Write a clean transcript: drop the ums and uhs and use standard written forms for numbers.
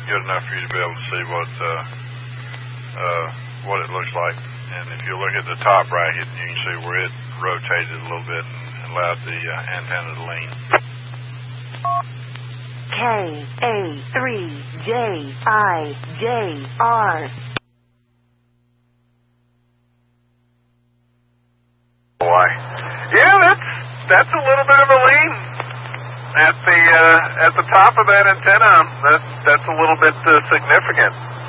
good enough for you to be able to see what it looks like. And if you look at the top bracket, you can see where it rotated a little bit and allowed the antenna to lean. KA3JIJR. Boy, yeah, that's a little bit of a lean at the top of that antenna. That's a little bit significant.